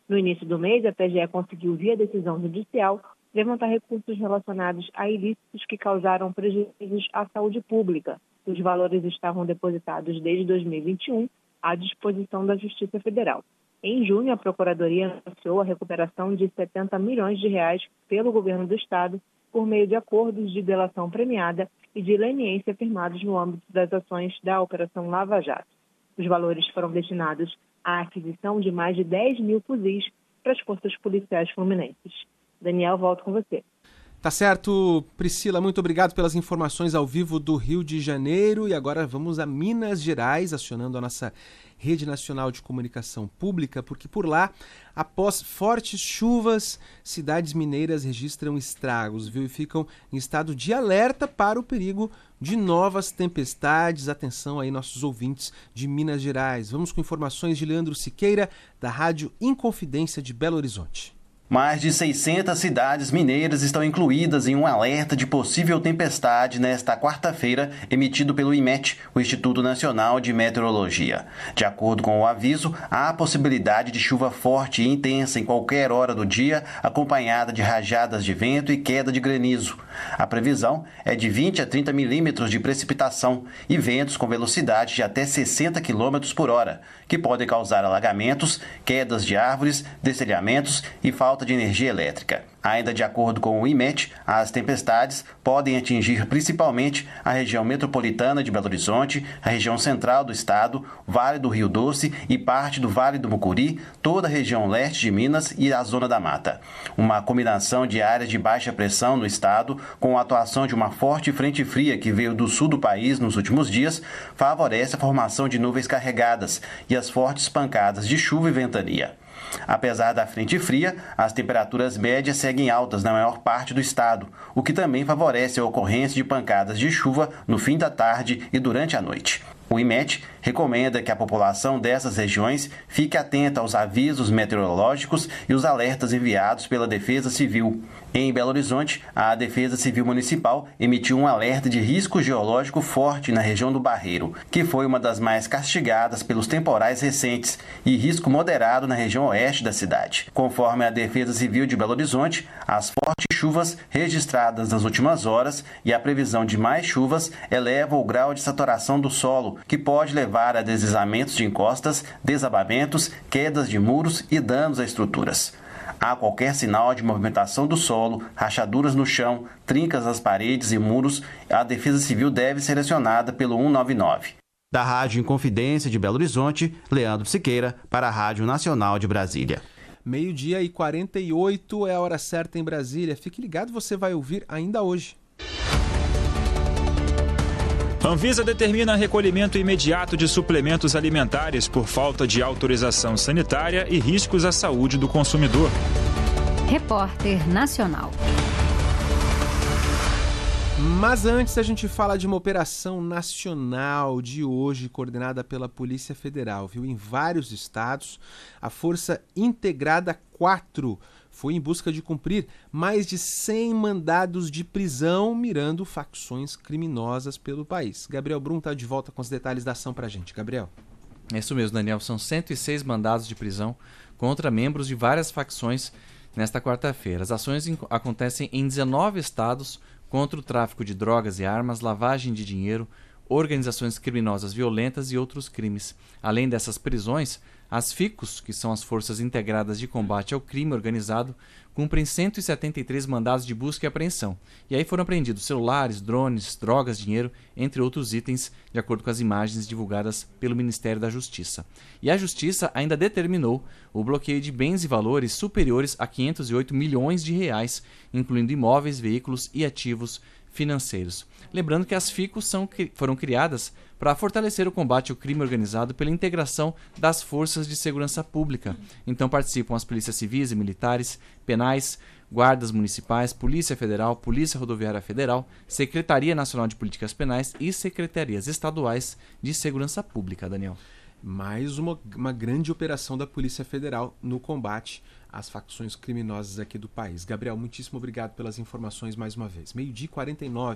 No início do mês, a PGE conseguiu, via decisão judicial, levantar recursos relacionados a ilícitos que causaram prejuízos à saúde pública. Os valores estavam depositados desde 2021 à disposição da Justiça Federal. Em junho, a Procuradoria anunciou a recuperação de 70 milhões de reais pelo governo do Estado por meio de acordos de delação premiada e de leniência firmados no âmbito das ações da Operação Lava Jato. Os valores foram destinados à aquisição de mais de 10 mil fuzis para as forças policiais fluminenses. Daniel, volto com você. Tá certo, Priscila, muito obrigado pelas informações ao vivo do Rio de Janeiro. E agora vamos a Minas Gerais, acionando a nossa Rede Nacional de Comunicação Pública, porque por lá, após fortes chuvas, cidades mineiras registram estragos, viu? E ficam em estado de alerta para o perigo de novas tempestades. Atenção aí, nossos ouvintes de Minas Gerais. Vamos com informações de Leandro Siqueira, da Rádio Inconfidência de Belo Horizonte. Mais de 600 cidades mineiras estão incluídas em um alerta de possível tempestade nesta quarta-feira, emitido pelo IMET, o Instituto Nacional de Meteorologia. De acordo com o aviso, há a possibilidade de chuva forte e intensa em qualquer hora do dia, acompanhada de rajadas de vento e queda de granizo. A previsão é de 20 a 30 milímetros de precipitação e ventos com velocidade de até 60 km por hora, que podem causar alagamentos, quedas de árvores, destelhamentos e falta de energia elétrica. Ainda de acordo com o IMET, as tempestades podem atingir principalmente a região metropolitana de Belo Horizonte, a região central do estado, Vale do Rio Doce e parte do Vale do Mucuri, toda a região leste de Minas e a Zona da Mata. Uma combinação de áreas de baixa pressão no estado, com a atuação de uma forte frente fria que veio do sul do país nos últimos dias, favorece a formação de nuvens carregadas e as fortes pancadas de chuva e ventania. Apesar da frente fria, as temperaturas médias seguem altas na maior parte do estado, o que também favorece a ocorrência de pancadas de chuva no fim da tarde e durante a noite. O IMET recomenda que a população dessas regiões fique atenta aos avisos meteorológicos e os alertas enviados pela Defesa Civil. Em Belo Horizonte, a Defesa Civil Municipal emitiu um alerta de risco geológico forte na região do Barreiro, que foi uma das mais castigadas pelos temporais recentes, e risco moderado na região oeste da cidade. Conforme a Defesa Civil de Belo Horizonte, as fortes chuvas registradas nas últimas horas e a previsão de mais chuvas elevam o grau de saturação do solo, que pode levar a deslizamentos de encostas, desabamentos, quedas de muros e danos a estruturas. Há qualquer sinal de movimentação do solo, rachaduras no chão, trincas nas paredes e muros, a Defesa Civil deve ser acionada pelo 199. Da Rádio Inconfidência de Belo Horizonte, Leandro Siqueira, para a Rádio Nacional de Brasília. 12h48 é a hora certa em Brasília. Fique ligado, você vai ouvir ainda hoje. Anvisa determina recolhimento imediato de suplementos alimentares por falta de autorização sanitária e riscos à saúde do consumidor. Repórter Nacional. Mas antes a gente fala de uma operação nacional de hoje, coordenada pela Polícia Federal, viu? Em vários estados, a Força Integrada 4 foi em busca de cumprir mais de 100 mandados de prisão, mirando facções criminosas pelo país. Gabriel Brum está de volta com os detalhes da ação para a gente. Gabriel. É isso mesmo, Daniel. São 106 mandados de prisão contra membros de várias facções nesta quarta-feira. As ações acontecem em 19 estados contra o tráfico de drogas e armas, lavagem de dinheiro, organizações criminosas violentas e outros crimes. Além dessas prisões, as FICOS, que são as Forças Integradas de Combate ao Crime Organizado, cumprem 173 mandados de busca e apreensão. E aí foram apreendidos celulares, drones, drogas, dinheiro, entre outros itens, de acordo com as imagens divulgadas pelo Ministério da Justiça. E a Justiça ainda determinou o bloqueio de bens e valores superiores a 508 milhões de reais, incluindo imóveis, veículos e ativos financeiros. Lembrando que as FICOS foram criadas para fortalecer o combate ao crime organizado pela integração das forças de segurança pública. Então participam as polícias civis e militares, penais, guardas municipais, Polícia Federal, Polícia Rodoviária Federal, Secretaria Nacional de Políticas Penais e secretarias estaduais de segurança pública, Daniel. Mais uma grande operação da Polícia Federal no combate às facções criminosas aqui do país. Gabriel, muitíssimo obrigado pelas informações mais uma vez. 12h49.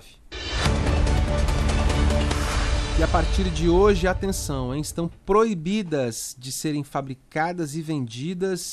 E a partir de hoje, atenção, hein? Estão proibidas de serem fabricadas e vendidas